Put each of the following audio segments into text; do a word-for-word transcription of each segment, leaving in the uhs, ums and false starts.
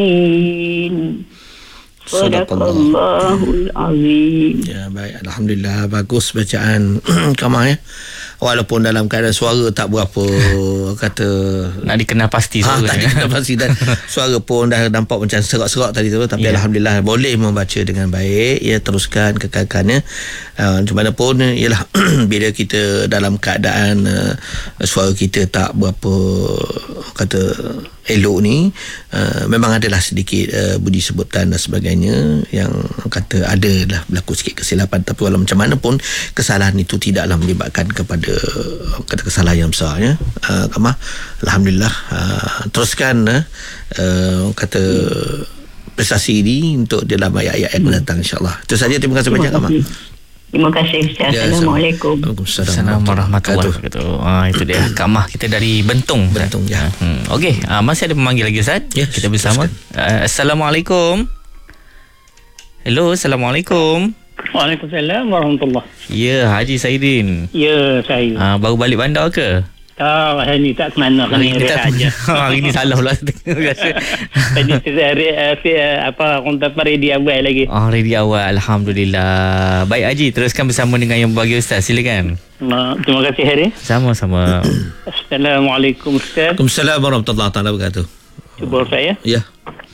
Sadaqallahul azim. Ya, baik, alhamdulillah, bagus bacaan Kamal ya. Walaupun dalam keadaan suara tak berapa kata nak dikenal pasti suara. Ha, tak dikenal pasti dan suara pun dah nampak macam serak-serak tadi tu, tapi yeah. alhamdulillah boleh membaca dengan baik. Ya, teruskan kekalkannya. Uh, macam mana pun ialah bila kita dalam keadaan uh, suara kita tak berapa kata elok ni, uh, memang adalah sedikit uh, budi sebutan dan sebagainya yang kata adalah berlaku sikit kesilapan, tapi walau macam mana pun kesalahan itu tidaklah menyebabkan kepada kata kesalahan yang besar ya. Uh, Kamah, alhamdulillah, uh, teruskan uh, uh, kata prestasi ini untuk dalam ayat-ayat yang mendatang, insya-Allah. Itu saja, terima kasih banyak Kamah. Terima kasih Ustaz. Ya, Assalamualaikum. Assalamualaikum warahmatullahi wabarakatuh. Ah, itu dia Kak Mah kita dari Bentong. Bentong ya. Hmm. Okey, ah, masih ada pemanggil lagi Ustaz. Ya, kita bersama. Uh, Assalamualaikum. Hello, Assalamualaikum. Waalaikumsalam warahmatullahi. Ya, Haji Saidin. Ya, saya. Ah, baru balik bandar ke? Tak, hari ni tak ke mana, Hari kena ni rehat tak aja. Hari ni salah pula. Tadi saya apa kontak ready awal lagi. Ah, ready awal, alhamdulillah. Baik Haji, teruskan bersama dengan yang bagi Ustaz, silakan. Ma, terima kasih Hari. Sama-sama. Assalamualaikum Ustaz. Waalaikumsalam warahmatullahi taala wabarakatuh. Cuba saya. Ya.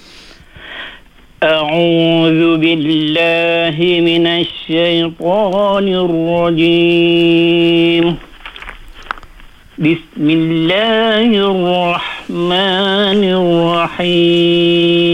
أعوذ بالله من الشيطان الرجيم بسم الله الرحمن الرحيم